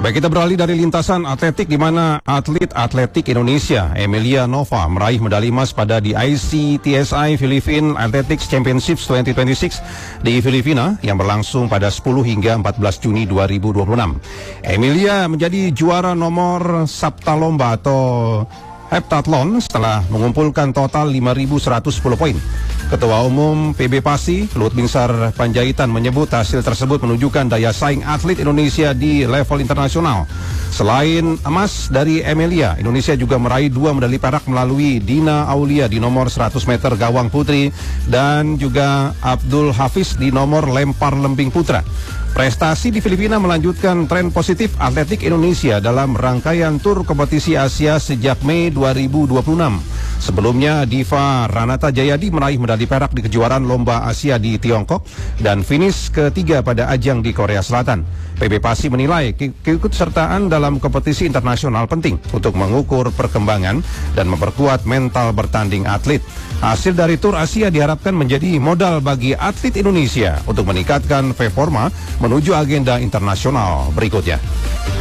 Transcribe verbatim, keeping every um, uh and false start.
Baik, kita beralih dari lintasan atletik di mana atlet atletik Indonesia Emilia Nova meraih medali emas pada di I C T S I Philippine Athletics Championships dua ribu dua puluh enam di Filipina yang berlangsung pada sepuluh hingga empat belas Juni dua ribu dua puluh enam. Emilia menjadi juara nomor Saptalomba atau heptathlon setelah mengumpulkan total lima ribu seratus sepuluh poin. Ketua Umum P B PASI, Luhut Binsar Panjaitan menyebut hasil tersebut menunjukkan daya saing atlet Indonesia di level internasional. Selain emas dari Emilia, Indonesia juga meraih dua medali perak melalui Dina Aulia di nomor seratus meter gawang putri dan juga Abdul Hafiz di nomor lempar lembing putra. Prestasi di Filipina melanjutkan tren positif atletik Indonesia dalam rangkaian tur kompetisi Asia sejak Mei dua ribu dua puluh enam. Sebelumnya, Diva Ranata Jayadi meraih medali perak di kejuaraan Lomba Asia di Tiongkok dan finish ketiga pada ajang di Korea Selatan. P B PASI menilai ke keikutsertaan dalam kompetisi internasional penting untuk mengukur perkembangan dan memperkuat mental bertanding atlet. Hasil dari tur Asia diharapkan menjadi modal bagi atlet Indonesia untuk meningkatkan performa menuju agenda internasional berikutnya.